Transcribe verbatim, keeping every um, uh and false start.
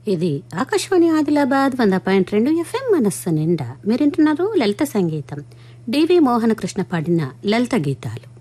ఇది ఆకాశవాణి ఆదిలాబాద్ వంద పాయింట్ రెండు ఎఫ్ఎం మనస్సు నిండా. మీరింటున్నారు లలిత సంగీతం. డివి మోహన కృష్ణ పాడిన లలిత గీతాలు.